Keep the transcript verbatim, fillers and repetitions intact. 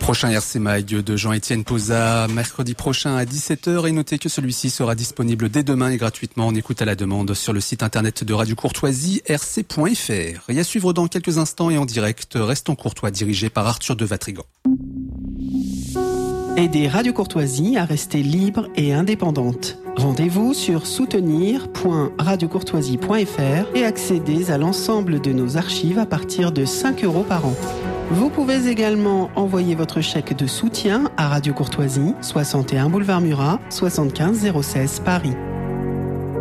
Prochain R C Mag de Jean-Étienne Posa, mercredi prochain à dix-sept heures, et notez que celui-ci sera disponible dès demain et gratuitement en écoute à la demande sur le site internet de Radio Courtoisie, r c point f r. Et à suivre dans quelques instants et en direct, Restons Courtois, dirigé par Arthur de Vatrigan. Aidez Radio Courtoisie à rester libre et indépendante. Rendez-vous sur soutenir point radio courtoisie point f r et accédez à l'ensemble de nos archives à partir de cinq euros par an. Vous pouvez également envoyer votre chèque de soutien à Radio Courtoisie, soixante et un boulevard Murat, soixante-quinze zéro seize Paris.